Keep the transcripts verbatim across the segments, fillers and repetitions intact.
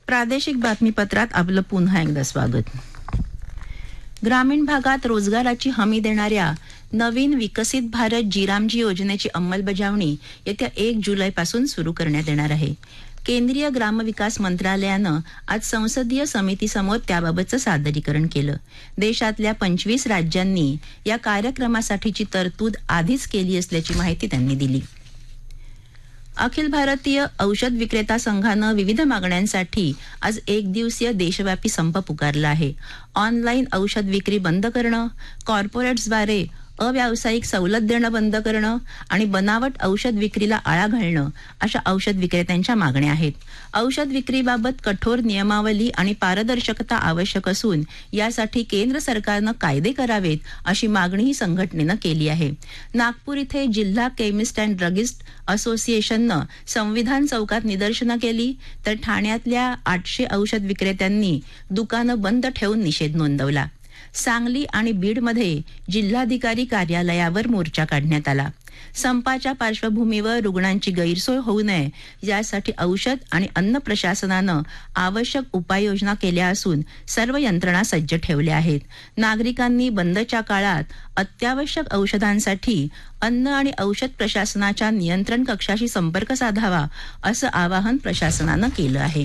प्रादेशिक बातमीपत्रात आपलं पुन्हा एकदा स्वागत. ग्रामीण भागात रोजगाराची हमी देणाऱ्या नवीन विकसित भारत जीरामजी योजनेची अंमलबजावणी येत्या एक जुलैपासून सुरू करण्यात येणार आहे. केंद्रीय ग्रामविकास मंत्रालयानं आज संसदीय समितीसमोर त्याबाबतचं सादरीकरण केलं. देशातल्या पंचवीस राज्यांनी या कार्यक्रमासाठीची तरतूद आधीच केली असल्याची माहिती त्यांनी दिली. अखिल भारतीय औषध विक्रेता संघानं विविध मागण्यांसाठी आज एक दिवसीय देशव्यापी संप पुकारला आहे. ऑनलाईन औषध विक्री बंद करणं, कॉर्पोरेट्सद्वारे अव्यावसायिक सवलत देणं बंद करणं आणि बनावट औषध विक्रीला आळा घालणं अशा औषध विक्रेत्यांच्या मागण्या आहेत. औषध विक्रीबाबत कठोर नियमावली आणि पारदर्शकता आवश्यक असून यासाठी केंद्र सरकारनं कायदे करावेत अशी मागणीही संघटनेनं केली आहे. नागपूर इथे जिल्हा केमिस्ट अँड ड्रगिस्ट असोसिएशननं संविधान चौकात निदर्शनं केली, तर ठाण्यातल्या आठशे औषध विक्रेत्यांनी दुकानं बंद ठेवून निषेध नोंदवला. सांगली आणि बीडमध्ये जिल्हाधिकारी कार्यालयावर मोर्चा काढण्यात आला. संपाच्या पार्श्वभूमीवर रुग्णांची गैरसोय होऊ नये यासाठी औषध आणि अन्न प्रशासनानं आवश्यक उपाययोजना केल्या असून सर्व यंत्रणा सज्ज ठेवल्या आहेत. नागरिकांनी बंदच्या काळात अत्यावश्यक औषधांसाठी अन्न आणि औषध प्रशासनाच्या नियंत्रण कक्षाशी संपर्क साधावा असं आवाहन प्रशासनानं केलं आहे.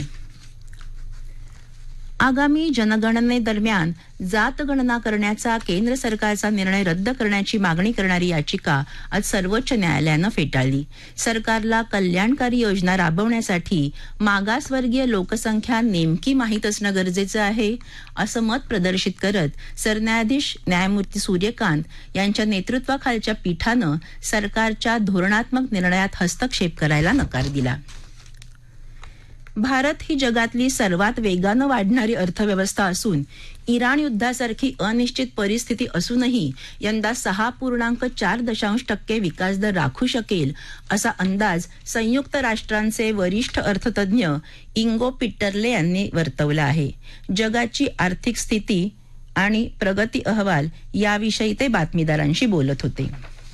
आगामी जनगणनेदरम्यान जात गणना करण्याचा केंद्र सरकारचा निर्णय रद्द करण्याची मागणी करणारी याचिका आज सर्वोच्च न्यायालयानं फेटाळली. सरकारला कल्याणकारी योजना राबवण्यासाठी मागासवर्गीय लोकसंख्या नेमकी माहीत असणं गरजेचं आहे असं मत प्रदर्शित करत सरन्यायाधीश न्यायमूर्ती सूर्यकांत यांच्या नेतृत्वाखालच्या पीठानं सरकारच्या धोरणात्मक निर्णयात हस्तक्षेप करायला नकार दिला. भारत ही जगातली सर्वात वेगानं वाढणारी अर्थव्यवस्था असून इराण युद्धासारखी अनिश्चित परिस्थिती असूनही यंदा सहा पूर्णांक चार दशांश टक्के विकासदर राखू शकेल असा अंदाज संयुक्त राष्ट्रांचे वरिष्ठ अर्थतज्ञ इंगो पिट्टरले यांनी वर्तवला आहे. जगाची आर्थिक स्थिती आणि प्रगती अहवाल याविषयी ते बातमीदारांशी बोलत होते.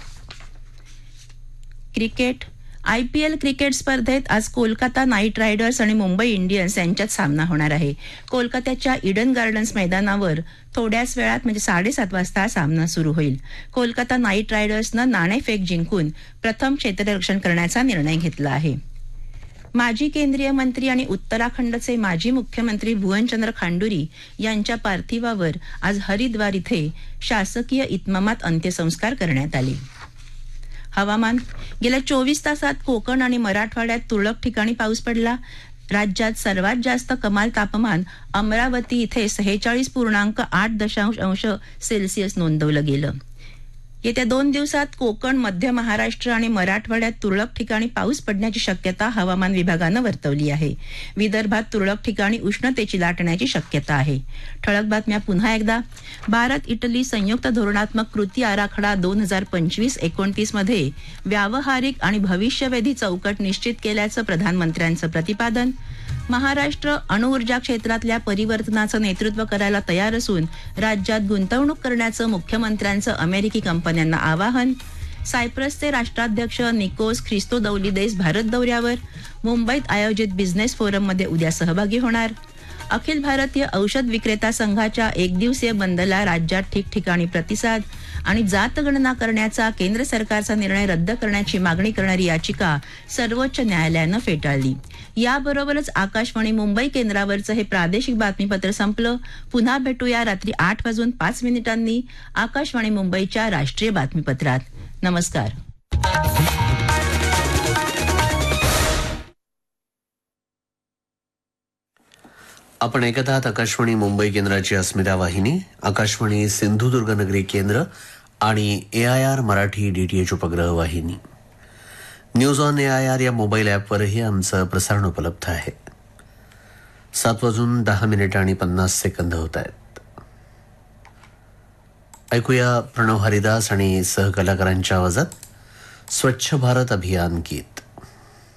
क्रिकेट आयपीएल क्रिकेट स्पर्धेत आज कोलकाता नाईट रायडर्स आणि मुंबई इंडियन्स यांच्यात सामना होणार आहे. कोलकात्याच्या इडन गार्डन्स मैदानावर थोड्याच वेळात म्हणजे साडेसात वाजता सामना सुरू होईल. कोलकाता नाईट रायडर्सनं नाणेफेक जिंकून प्रथम क्षेत्ररक्षण करण्याचा निर्णय घेतला आहे. माजी केंद्रीय मंत्री आणि उत्तराखंडचे माजी मुख्यमंत्री भुवनचंद्र खांडुरी यांच्या पार्थिवावर आज हरिद्वार इथे शासकीय इतमामात अंत्यसंस्कार करण्यात आले. हवामान. गेल्या चोवीस तासात कोकण आणि मराठवाड्यात तुरळक ठिकाणी पाऊस पडला. राज्यात सर्वात जास्त कमाल तापमान अमरावती इथे सेहेचाळीस पूर्णांक आठ दशांश अंश सेल्सिअस नोंदवलं गेलं. येत्या दोन दिवसात कोकण, मध्य महाराष्ट्र आणि मराठवाड्यात तुरळक ठिकाणी पाऊस पडण्याची शक्यता हवामान विभागानं वर्तवली आहे. विदर्भात तुरळक ठिकाणी उष्णतेची लाट येण्याची शक्यता आहे. ठळक बातम्या पुन्हा एकदा. भारत इटली संयुक्त धोरणात्मक कृती आराखडा दोन हजार पंचवीस एकोणतीस मध्ये व्यावहारिक आणि भविष्यवेधी चौकट निश्चित केल्याचं प्रधानमंत्र्यांचं प्रतिपादन. महाराष्ट्र अणुऊर्जा क्षेत्रातल्या परिवर्तनाचं नेतृत्व करायला तयार असून राज्यात गुंतवणूक करण्याचं मुख्यमंत्र्यांचं अमेरिकी कंपन्यांना आवाहन. सायप्रसचे राष्ट्राध्यक्ष निकोस ख्रिस्तोदौलिदेस भारत दौऱ्यावर. मुंबईत आयोजित बिझनेस फोरममध्ये उद्या सहभागी होणार. अखिल भारतीय औषध विक्रेता संघाच्या एक दिवसीय बंदला राज्यात ठिकठिकाणी प्रतिसाद आणि जात गणना करण्याचा केंद्र सरकारचा निर्णय रद्द करण्याची मागणी करणारी याचिका सर्वोच्च न्यायालयानं फेटाळली. याबरोबरच आकाशवाणी मुंबई केंद्रावरचं हे प्रादेशिक बातमीपत्र संपलं. पुन्हा भेटूया रात्री आठ वाजून पाच मिनिटांनी आकाशवाणी मुंबईच्या राष्ट्रीय बातमीपत्रात. नमस्कार. आपण ऐकत आहात आकाशवाणी मुंबई केंद्राची अस्मिता वाहिनी, आकाशवाणी सिंधुदुर्ग नगरी केंद्र आणि ए आय आर मराठी डीटीएच उपग्रह वाहिनी. News on A I R या मोबाईल ॲपवरही आमचं प्रसारण उपलब्ध आहे. सात वाजून दहा मिनिटं आणि पन्नास सेकंद होत आहेत. ऐकूया प्रणव हरिदास आणि सहकलाकारांच्या आवाजात स्वच्छ भारत अभियान गीत.